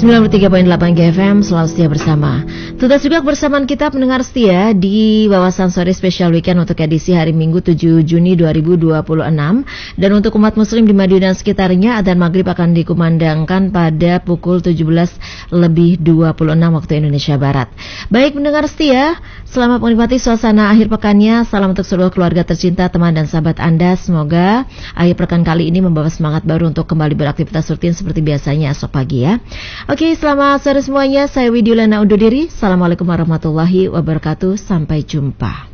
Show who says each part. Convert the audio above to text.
Speaker 1: 93.8 GFM, selalu setia bersama. Tuntas juga bersamaan kita pendengar setia di Wawasan Sore Special Weekend untuk edisi hari Minggu 7 Juni 2026. Dan untuk umat muslim di Madiun dan sekitarnya, adzan maghrib akan dikumandangkan pada pukul 17:26 waktu Indonesia Barat. Baik pendengar setia, selamat menikmati suasana akhir pekannya. Salam untuk seluruh keluarga tercinta, teman dan sahabat Anda. Semoga akhir pekan kali ini membawa semangat baru untuk kembali beraktivitas rutin seperti biasanya esok pagi ya. Oke, selamat sore semuanya. Saya Widiulana undur diri. Assalamualaikum warahmatullahi wabarakatuh. Sampai jumpa.